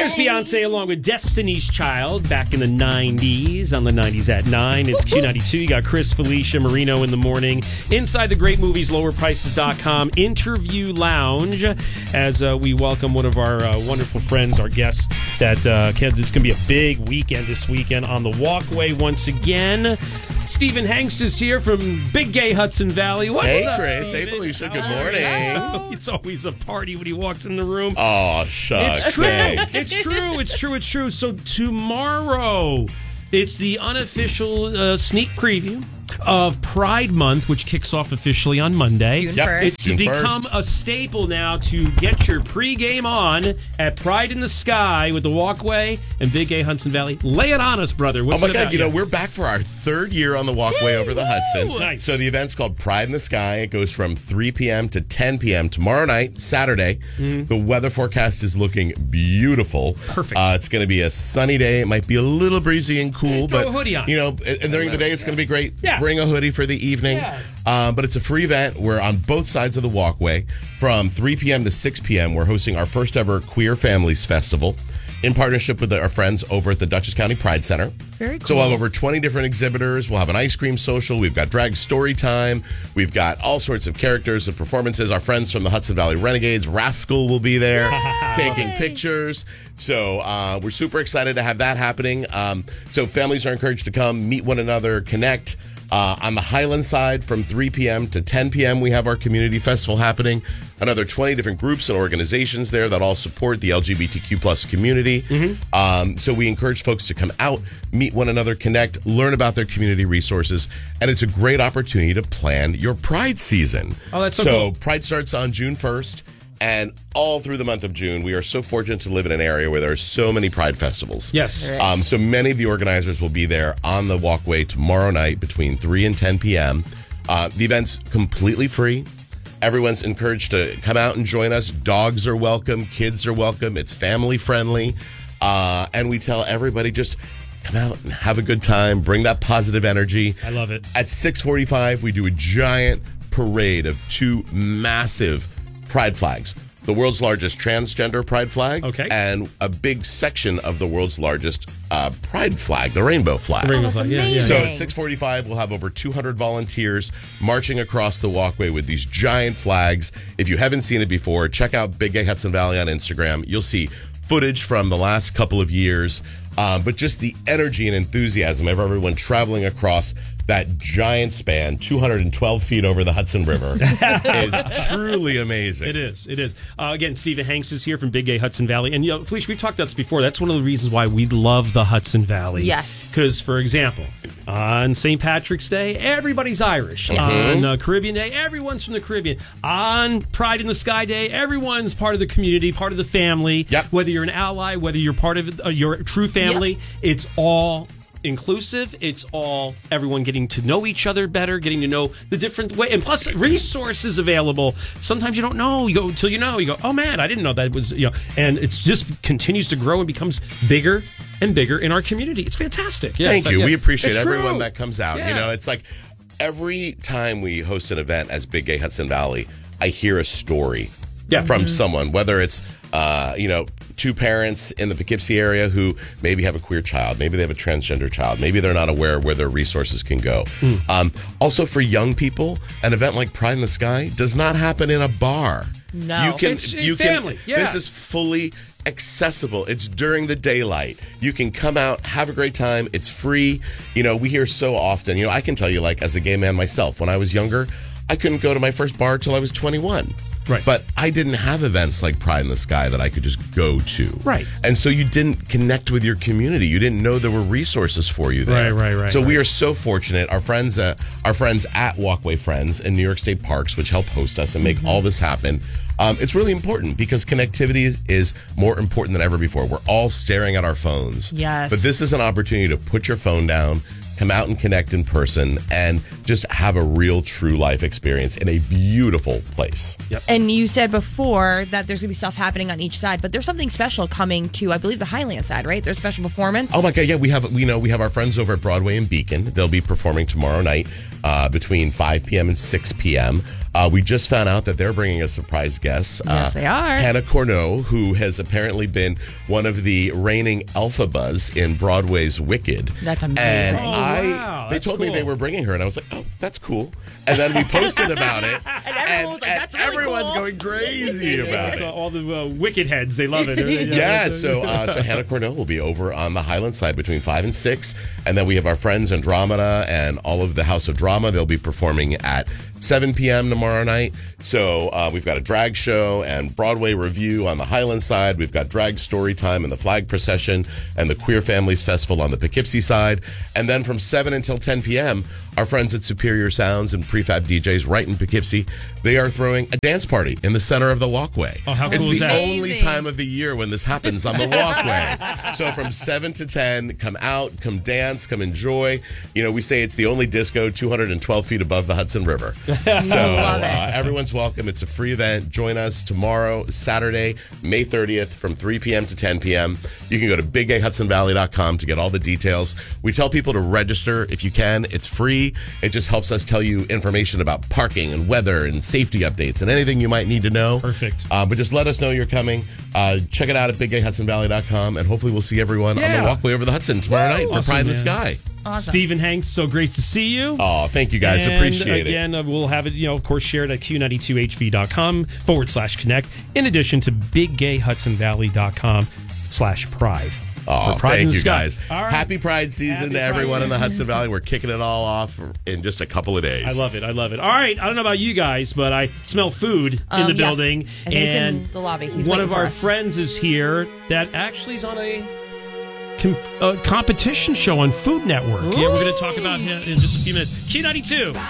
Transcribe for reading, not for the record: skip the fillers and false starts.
Here's Beyonce along with Destiny's Child back in the 90s. On the 90s at 9. It's Q92. You got Chris, Felicia, Marino in the morning. Inside the great movies, lowerprices.com. Interview Lounge as we welcome one of our wonderful friends, our guests. It's going to be a big weekend this weekend on the Walkway once again. Stephen Hengst is here from Big Gay Hudson Valley. What's up, Chris. Steven? Hey, Felicia. Good morning. It's always a party when he walks in the room. Oh, shucks. It's true. Thanks. It's true. So tomorrow, it's the unofficial sneak preview of Pride Month, which kicks off officially on Monday. June 1st. It's June become 1st. a staple now to get your pregame on at Pride in the Sky with the Walkway and Big Gay Hudson Valley. Lay it on us, brother. What's Oh my it God! about? We're back for our third year on the Walkway over the Hudson. Nice. So the event's called Pride in the Sky. It goes from 3 p.m. to 10 p.m. tomorrow night, Saturday. The weather forecast is looking beautiful. Perfect. It's going to be a sunny day. It might be a little breezy and cool, Throw but a hoodie on. and during the day it's going to be great. Yeah. Bring a hoodie for the evening. Yeah. But it's a free event. We're on both sides of the Walkway. From 3 p.m. to 6 p.m., we're hosting our first ever Queer Families Festival in partnership with our friends over at the Dutchess County Pride Center. Very cool. So we'll have over 20 different exhibitors. We'll have an ice cream social. We've got drag story time. We've got all sorts of characters and performances. Our friends from the Hudson Valley Renegades, Rascal, will be there taking pictures. So we're super excited to have that happening. So families are encouraged to come, meet one another, connect. On the Highland side, from 3 p.m. to 10 p.m., we have our community festival happening. Another 20 different groups and organizations there that all support the LGBTQ plus community. So we encourage folks to come out, meet one another, connect, learn about their community resources, and it's a great opportunity to plan your Pride season. Oh, that's so cool. Pride starts on June 1st. And all through the month of June, we are so fortunate to live in an area where there are so many Pride festivals. Yes. So many of the organizers will be there on the Walkway tomorrow night between 3 and 10 p.m. The event's completely free. Everyone's encouraged to come out and join us. Dogs are welcome. Kids are welcome. It's family friendly. And we tell everybody just come out and have a good time. Bring that positive energy. I love it. At 6:45, we do a giant parade of 2 massive Pride flags. The world's largest transgender pride flag. Okay. And a big section of the world's largest pride flag, the rainbow flag. The rainbow that's flag, yeah, amazing. So at 6:45, we'll have over 200 volunteers marching across the Walkway with these giant flags. If you haven't seen it before, check out Big Gay Hudson Valley on Instagram. You'll see footage from the last couple of years, but just the energy and enthusiasm of everyone traveling across that giant span, 212 feet over the Hudson River, is truly amazing. It is. Again, Stephen Hanks is here from Big Gay Hudson Valley. And, Felicia, we've talked about this before. That's one of the reasons why we love the Hudson Valley. Yes. Because, for example, on St. Patrick's Day, everybody's Irish. On Caribbean Day, everyone's from the Caribbean. On Pride in the Sky Day, everyone's part of the community, part of the family. Yep. Whether you're an ally, whether you're part of your true family, it's all inclusive. It's all everyone getting to know each other better, getting to know the different way, and plus resources available. Sometimes you don't know. You go until you know. You go, oh man, I didn't know that was and it just continues to grow and becomes bigger and bigger in our community. It's fantastic. Yeah, Thank you. We appreciate It's everyone true. that comes out. Yeah. It's like every time we host an event as Big Gay Hudson Valley, I hear a story from someone, whether it's 2 parents in the Poughkeepsie area who maybe have a queer child, maybe they have a transgender child, maybe they're not aware of where their resources can go. Also, for young people, an event like Pride in the Sky does not happen in a bar. No. It's family. Yeah. This is fully accessible. It's during the daylight. You can come out, have a great time. It's free. We hear so often, I can tell you, like, as a gay man myself, when I was younger, I couldn't go to my first bar till I was 21. Right. But I didn't have events like Pride in the Sky that I could just go to. Right. And so you didn't connect with your community. You didn't know there were resources for you there. Right. So we are so fortunate. Our friends at Walkway Friends in New York State Parks, which help host us and make all this happen. It's really important because connectivity is more important than ever before. We're all staring at our phones. Yes. But this is an opportunity to put your phone down, come out and connect in person, and just have a real, true life experience in a beautiful place. Yep. And you said before that there's going to be stuff happening on each side, but there's something special coming to, I believe, the Highland side, right? There's a special performance. Oh my God! Yeah, we have our friends over at Broadway and Beacon. They'll be performing tomorrow night between 5 p.m. and 6 p.m. We just found out that they're bringing a surprise guest. Yes, they are. Hannah Corneau, who has apparently been one of the reigning Elphabas in Broadway's Wicked. That's amazing. And wow, they that's told me cool. they were bringing her, and I was like, oh, that's cool. And then we posted about it. And everyone was like, that's really everyone's cool. going crazy about it. All the Wicked heads, they love it. So Hannah Corneau will be over on the Highland side between 5 and 6. And then we have our friends Andromeda and all of the House of Drama. They'll be performing at 7 p.m. tomorrow night. So we've got a drag show and Broadway review on the Highland side. We've got drag story time and the flag procession and the Queer Families Festival on the Poughkeepsie side. And then from 7 until 10 p.m., our friends at Superior Sounds and Prefab DJs right in Poughkeepsie, they are throwing a dance party in the center of the walkway. Oh, how cool it's is the that? only time of the year when this happens on the walkway. So from 7 to 10, come out, come dance, come enjoy. You know, we say it's the only disco 212 feet above the Hudson River. So Love it. everyone's welcome. It's a free event. Join us tomorrow, Saturday, May 30th from 3 p.m. to 10 p.m. You can go to BigGayHudsonValley.com to get all the details. We tell people to register if you can. It's free. It just helps us tell you information about parking and weather and safety updates and anything you might need to know. Perfect. But just let us know you're coming. Check it out at BigGayHudsonValley.com, and hopefully we'll see everyone on the walkway over the Hudson tomorrow night for Awesome, Pride in the man. Sky. Awesome. Stephen Hanks, so great to see you. Oh, thank you guys. And Appreciate it. again, we'll have it, of course, shared at Q92HV.com/connect, in addition to BigGayHudsonValley.com/pride. Oh, for Pride in thank the you Sky. guys. All right. Happy Pride season Happy to Pride everyone in the season. Hudson Valley. We're kicking it all off in just a couple of days. I love it. I love it. All right. I don't know about you guys, but I smell food in the Yes. building. I think it's and in the lobby. He's one waiting of for our us. friends is here that actually is on a competition show on Food Network. Yeah, we're going to talk about him in just a few minutes. Q92.